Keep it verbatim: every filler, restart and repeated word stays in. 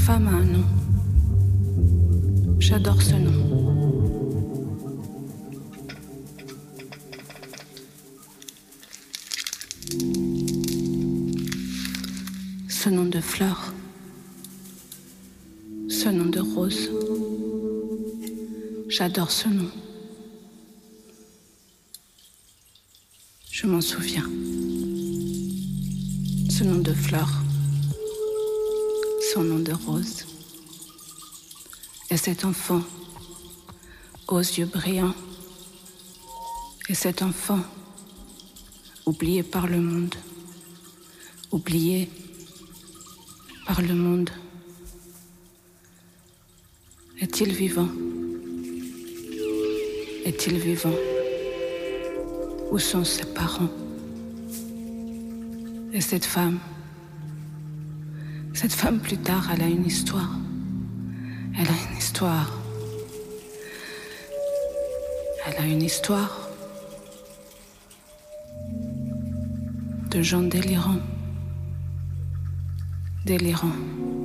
femme a un nom. J'adore ce nom. Ce nom de fleur. Ce nom de rose. J'adore ce nom. Je m'en souviens. Ce nom de fleur. Son nom de rose. Et cet enfant aux yeux brillants. Et cet enfant oublié par le monde. Oublié par le monde. Est-il vivant? Est-il vivant? Où sont ses parents? Et cette femme, cette femme plus tard, elle a une histoire. Elle a une histoire. Elle a une histoire de gens délirants. Délirants.